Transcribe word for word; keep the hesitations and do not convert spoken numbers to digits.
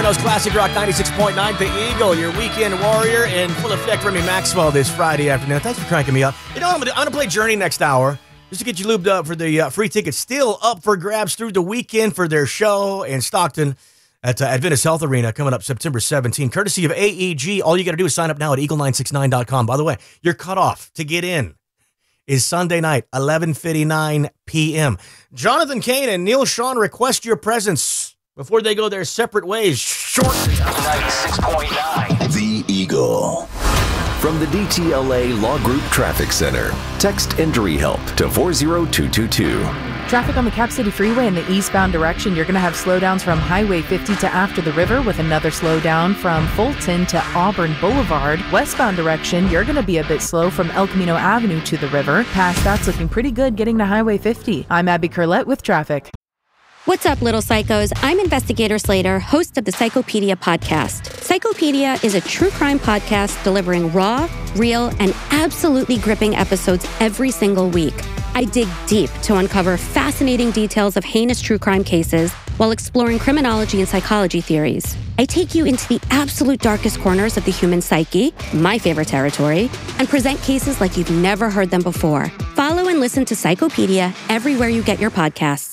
K M N O's Classic Rock ninety-six point nine, The Eagle, your weekend warrior, in full effect. Remy Maxwell this Friday afternoon. Thanks for cranking me up. You know what I'm going to do? I'm going to play Journey next hour just to get you lubed up for the uh, free tickets still up for grabs through the weekend for their show in Stockton at uh, Adventist Health Arena coming up September seventeenth. Courtesy of A E G. All you got to do is sign up now at eagle nine six nine dot com. By the way, your cutoff to get in is Sunday night, eleven fifty-nine p.m. Jonathan Kane and Neil Sean request your presence before they go their separate ways shortly. ninety-six point nine The Eagle. From the D T L A Law Group Traffic Center, text Injury Help to four zero two two two. Traffic on the Cap City Freeway in the eastbound direction. You're going to have slowdowns from Highway fifty to After the River, with another slowdown from Fulton to Auburn Boulevard. Westbound direction, you're going to be a bit slow from El Camino Avenue to the river. Past that's looking pretty good getting to Highway fifty. I'm Abby Curlette with traffic. What's up, little psychos? I'm Investigator Slater, host of the Psychopedia podcast. Psychopedia is a true crime podcast delivering raw, real, and absolutely gripping episodes every single week. I dig deep to uncover fascinating details of heinous true crime cases while exploring criminology and psychology theories. I take you into the absolute darkest corners of the human psyche, my favorite territory, and present cases like you've never heard them before. Follow and listen to Psychopedia everywhere you get your podcasts.